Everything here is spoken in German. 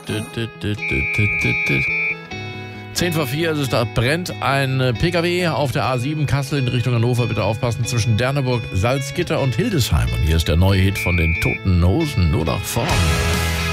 10 vor 4 ist es, da brennt ein PKW auf der A7 Kassel in Richtung Hannover. Bitte aufpassen, zwischen Derneburg, Salzgitter und Hildesheim. Und hier ist der neue Hit von den Toten Hosen, nur nach vorn.